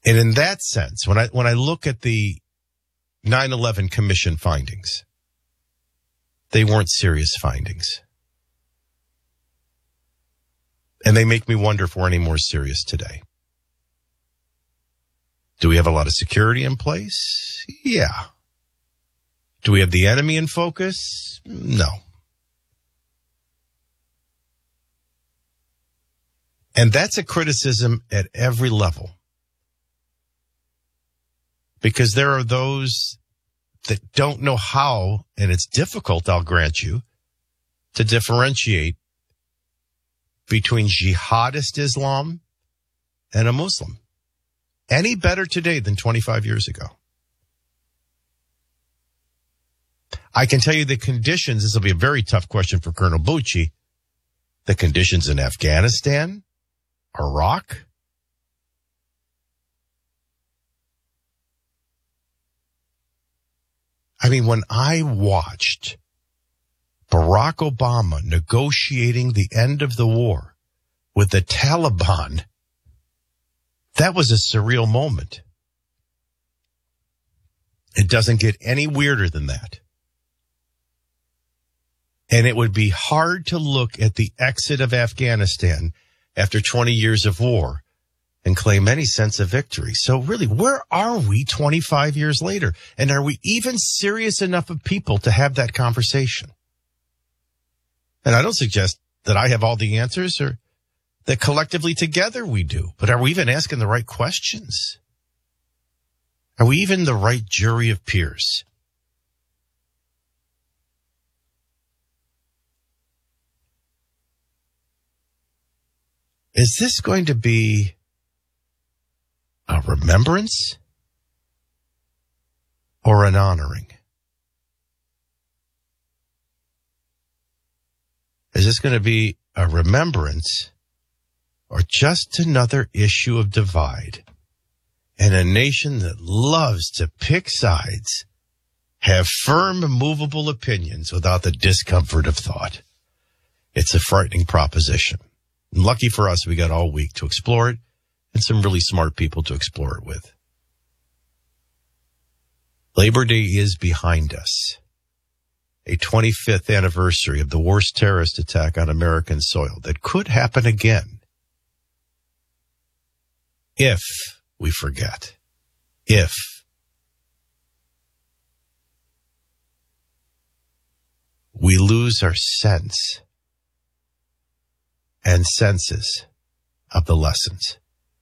And in that sense, when I look at the 9/11 Commission findings, they weren't serious findings. And they make me wonder if we're any more serious today. Do we have a lot of security in place? Yeah. Do we have the enemy in focus? No. And that's a criticism at every level. Because there are those that don't know how, and it's difficult, I'll grant you, to differentiate between jihadist Islam and a Muslim. Any better today than 25 years ago? I can tell you the conditions, this will be a very tough question for Colonel Bucci, the conditions in Afghanistan, Iraq, I mean, when I watched Barack Obama negotiating the end of the war with the Taliban, that was a surreal moment. It doesn't get any weirder than that. And it would be hard to look at the exit of Afghanistan after 20 years of war and claim any sense of victory. So really, where are we 25 years later? And are we even serious enough of people to have that conversation? And I don't suggest that I have all the answers or that collectively together we do, but are we even asking the right questions? Are we even the right jury of peers? Is this going to be a remembrance or an honoring? Is this going to be a remembrance or just another issue of divide? And a nation that loves to pick sides, have firm, immovable opinions without the discomfort of thought. It's a frightening proposition. And lucky for us, we got all week to explore it and some really smart people to explore it with. Labor Day is behind us. A 25th anniversary of the worst terrorist attack on American soil that could happen again if we forget. If. We lose our sense and senses of the lessons.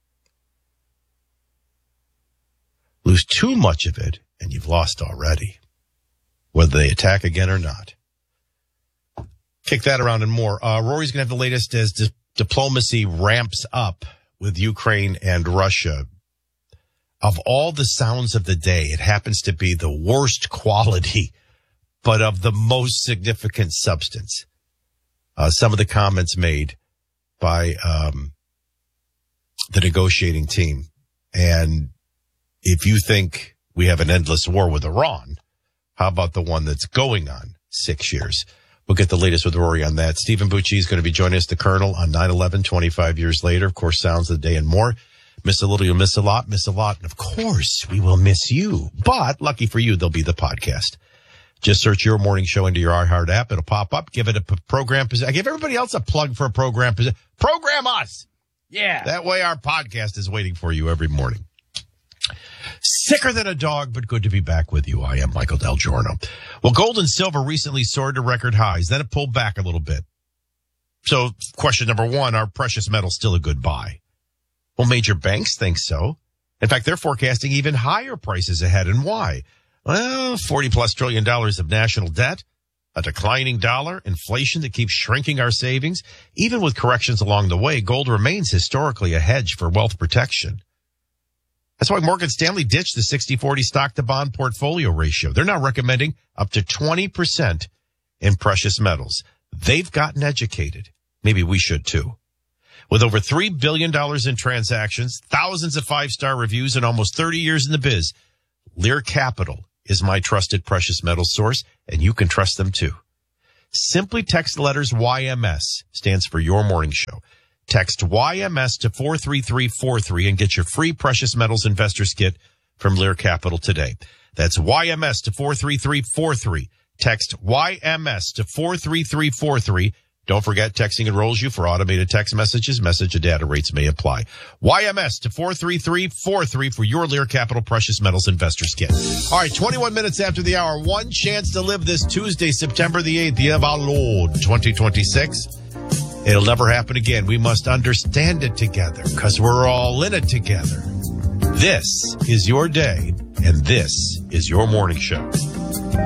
Lose too much of it, and you've lost already, whether they attack again or not. Kick that around and more. Rory's going to have the latest as diplomacy ramps up with Ukraine and Russia. Of all the sounds of the day, it happens to be the worst quality, but of the most significant substance. Some of the comments made by the negotiating team. And if you think we have an endless war with Iran, how about the one that's going on 6 years? We'll get the latest with Rory on that. Stephen Bucci is going to be joining us, the Colonel, on 9/11, 25 years later. Of course, sounds of the day and more. Miss a little, you'll miss a lot, miss a lot. And of course, we will miss you. But lucky for you, there'll be the podcast. Just search Your Morning Show into your iHeart app. It'll pop up. Give it a program position. I give everybody else a plug for a program position. Program us. Yeah. That way our podcast is waiting for you every morning. Sicker than a dog, but good to be back with you. I am Michael Del Giorno. Well, gold and silver recently soared to record highs. Then it pulled back a little bit. So question number one, are precious metals still a good buy? Well, major banks think so. In fact, they're forecasting even higher prices ahead. And why? Well, $40+ trillion of national debt, a declining dollar, inflation that keeps shrinking our savings. Even with corrections along the way, gold remains historically a hedge for wealth protection. That's why Morgan Stanley ditched the 60-40 stock-to-bond portfolio ratio. They're now recommending up to 20% in precious metals. They've gotten educated. Maybe we should too. With over $3 billion in transactions, thousands of five-star reviews, and almost 30 years in the biz, Lear Capital is my trusted precious metal source, and you can trust them too. Simply text the letters YMS, stands for Your Morning Show, Text YMS to 43343 and get your free Precious Metals Investors Kit from Lear Capital today. That's YMS to 43343. Text YMS to 43343. Don't forget, texting enrolls you for automated text messages. Message and data rates may apply. YMS to 43343 for your Lear Capital Precious Metals Investors Kit. All right, 21 minutes after the hour. One chance to live this Tuesday, September the 8th, year of our Lord, 2026. It'll never happen again. We must understand it together because we're all in it together. This is your day, and this is your morning show.